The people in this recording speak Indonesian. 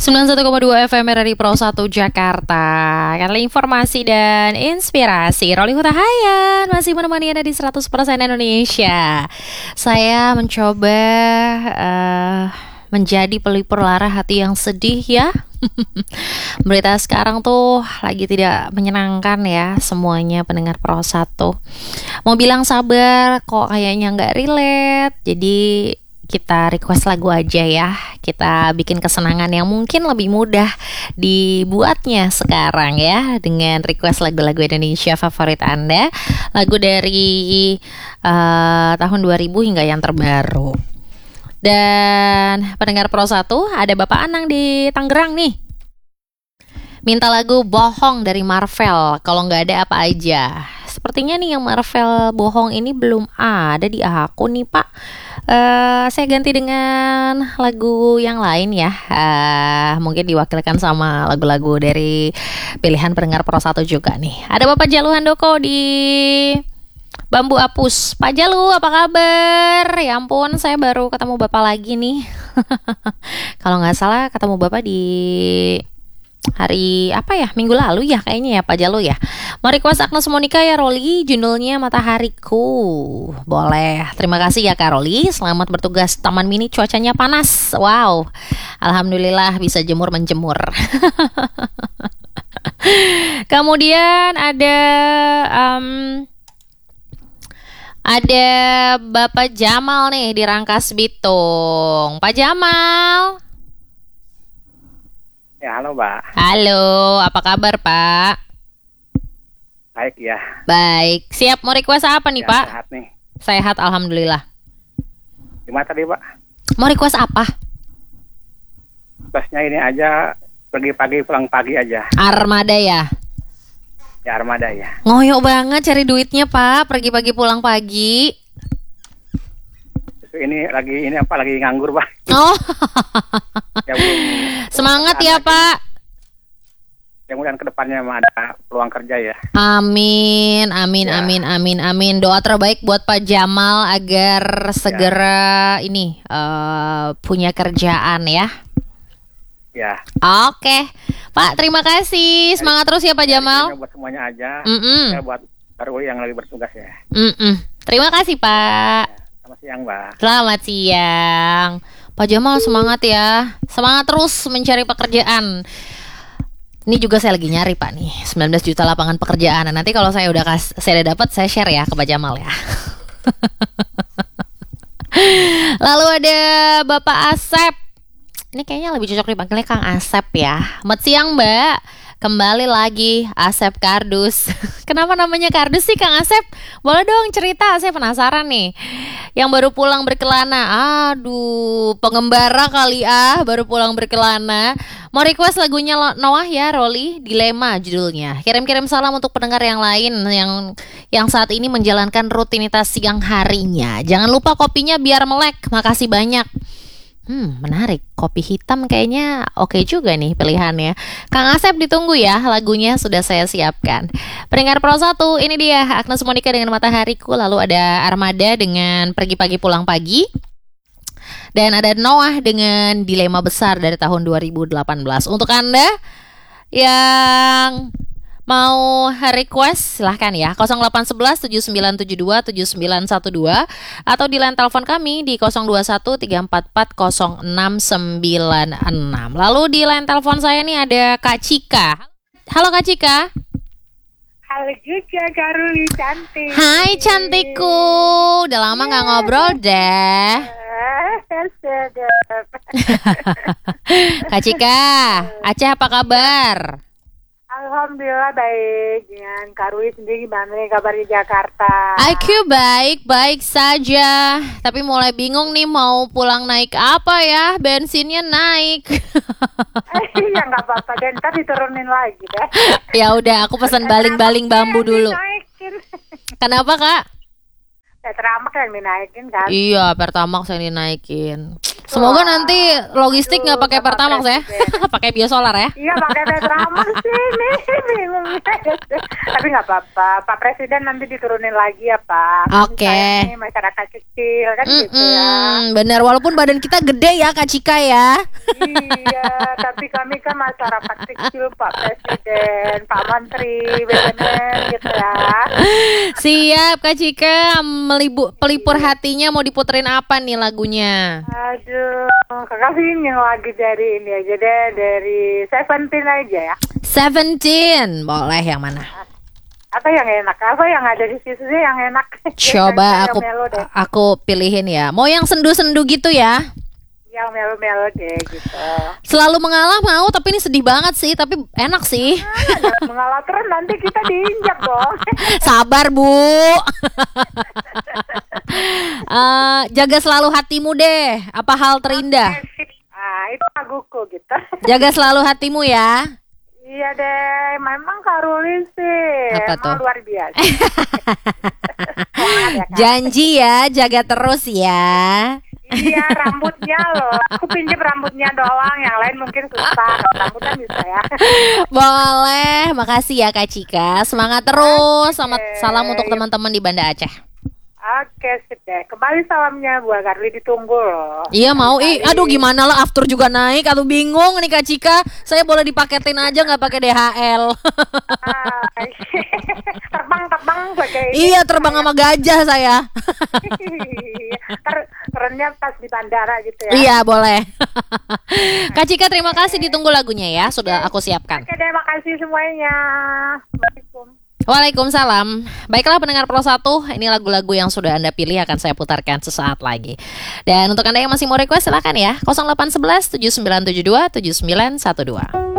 91,2 FM RRI Pro 1 Jakarta. Kali informasi dan inspirasi, Roli Hutahayan masih menemani Anda di 100% Indonesia. Saya mencoba menjadi pelipur lara hati yang sedih ya. Berita sekarang tuh lagi tidak menyenangkan ya semuanya pendengar Pro 1. Mau bilang sabar kok kayaknya nggak relate. Jadi kita request lagu aja ya. Kita bikin kesenangan yang mungkin lebih mudah dibuatnya sekarang ya, dengan request lagu-lagu Indonesia favorit Anda. Lagu dari tahun 2000 hingga yang terbaru. Dan pendengar Pro 1, ada Bapak Anang di Tangerang nih, minta lagu Bohong dari Marvel. Kalau nggak ada apa aja. Sepertinya nih yang Marvel Bohong ini belum ada di aku nih Pak. Saya ganti dengan lagu yang lain ya. Mungkin diwakilkan sama lagu-lagu dari pilihan pendengar Pro 1 juga nih. Ada Bapak Jalu Handoko di Bambu Apus. Pak Jalu, apa kabar? Ya ampun, saya baru ketemu Bapak lagi nih. Kalau nggak salah ketemu Bapak di hari apa ya, minggu lalu ya kayaknya ya Pak Jalu ya. Mau request Agnes Monica ya Roli, judulnya Matahariku. Boleh, terima kasih ya Kak Roli. Selamat bertugas Taman Mini, cuacanya panas. Wow, alhamdulillah bisa jemur menjemur. Kemudian ada Bapak Jamal nih di Rangkas Bitung. Pak Jamal. Ya, halo Mbak. Halo, apa kabar Pak? Baik ya. Baik, siap mau request apa nih Ya, Pak? sehat nih. Sehat, alhamdulillah. Gimana tadi Pak? Mau request apa? Busnya ini aja, pergi pagi pulang pagi aja. Armada ya? Ya, Armada ya. Ngoyo banget cari duitnya Pak, pergi pagi pulang pagi. Terus ini lagi nganggur Pak. Oh, Ya, belum, semangat ya Pak. Ya, mudah-mudahan kedepannya ada peluang kerja ya. Amin, amin, Ya. amin, amin, amin. Doa terbaik buat Pak Jamal agar segera punya kerjaan ya. Ya. Oke, Pak, terima kasih. Semangat terus ya Pak Jamal. Ya, buat semuanya aja. Mm-mm. Ya, buat baru yang lagi bertugas ya. Terima kasih Pak. Selamat siang Mbak. Selamat siang. Pak Jamal semangat ya. Semangat terus mencari pekerjaan. Ini juga saya lagi nyari Pak nih, 19 juta lapangan pekerjaan. Nah, nanti kalau saya udah dapat, saya share ya ke Pak Jamal ya. Lalu ada Bapak Asep. Ini kayaknya lebih cocok dipanggilnya Kang Asep ya. Selamat siang Mbak. Kembali lagi Asep Kardus. Kenapa namanya Kardus sih Kang Asep? Boleh dong cerita, saya penasaran nih. Yang baru pulang berkelana. Aduh, pengembara kali baru pulang berkelana. Mau request lagunya Noah ya Roli, Dilema judulnya. Kirim-kirim salam untuk pendengar yang lain yang saat ini menjalankan rutinitas siang harinya. Jangan lupa kopinya biar melek. Makasih banyak. Menarik. Kopi hitam kayaknya oke juga nih pilihannya. Kang Asep ditunggu ya, lagunya sudah saya siapkan. Pendengar Pro 1, ini dia Agnes Monica dengan Matahariku. Lalu ada Armada dengan Pergi Pagi Pulang Pagi. Dan ada Noah dengan Dilema Besar dari tahun 2018. Untuk Anda yang mau request silahkan ya, 0811 7972 7912 atau di line telepon kami di 021 344 0696. Lalu di line telepon saya nih ada Kak Cika. Halo Kak Cika. Halo juga Kak Ruli cantik. Hai cantikku, udah lama gak ngobrol deh. Sedap. Kak Cika, Aceh apa kabar? Alhamdulillah baik. Dengan Kak Ruli sendiri gimana nih kabar di Jakarta? IQ baik saja. Tapi mulai bingung nih mau pulang naik apa ya? Bensinnya naik. Ya nggak apa-apa, dan ntar diturunin lagi deh. Ya udah, aku pesan baling-baling bambu dulu. Dinaikin. Kenapa Kak? Teramak yang dinaikin kan? Iya, Pertamax yang dinaikin. Semoga Wah, nanti logistik nggak pakai Bapak Pertamax ya, Presiden. pakai biosolar ya. Iya pakai Petromax sih nih bingung. Tapi nggak apa-apa, Pak Presiden nanti diturunin lagi ya Pak. Kami Oke. sayang nih masyarakat kecil kan gitu ya. Bener, walaupun badan kita gede ya Kak Cika ya. Iya, tapi kami kan masyarakat kecil Pak Presiden, Pak Menteri, BUMN gitu ya. Siap Kak Cika, pelipur hatinya mau diputerin apa nih lagunya? Aduh, kakak sih yang lagi dari ini aja deh, dari Seventeen aja ya. 17, boleh yang mana? Apa yang enak? Apa yang ada di situ sih yang enak? Coba Yang melo deh. aku pilihin ya. Mau yang sendu-sendu gitu ya? Yang melo-melo deh gitu. Selalu mengalah mau, tapi ini sedih banget sih, tapi enak sih. Mengalah terus nanti kita diinjak dong. Sabar Bu. Jaga selalu hatimu deh. Apa hal terindah? Ah, itu laguku gitu. Jaga selalu hatimu ya. Iya deh, memang Karuli sih Apa emang tuh? luar biasa. Semangat ya, Kak? Janji ya, jaga terus ya. Iya, rambutnya loh. Aku pinjam rambutnya doang, yang lain mungkin susah. Rambutnya bisa ya. Boleh, makasih ya Kak Cika. Semangat terus. Selamat Oke. salam untuk teman-teman di Banda Aceh. Oke, sip deh. Kembali salamnya buat Karli, ditunggu loh. Iya mau, aduh gimana lah after juga naik. Aduh bingung nih Kak Cika. Saya boleh dipaketin aja nggak pakai DHL? Ah, terbang pakai ini. Iya terbang sama gajah saya. Kerennya pas di bandara gitu ya. Iya boleh. Kak Cika terima kasih, ditunggu lagunya ya. Sudah aku siapkan. Oke deh, makasih semuanya. Assalamualaikum. Waalaikumsalam. Baiklah pendengar Pro 1, ini lagu-lagu yang sudah Anda pilih akan saya putarkan sesaat lagi. Dan untuk Anda yang masih mau request silakan ya. 0811 7972 7912.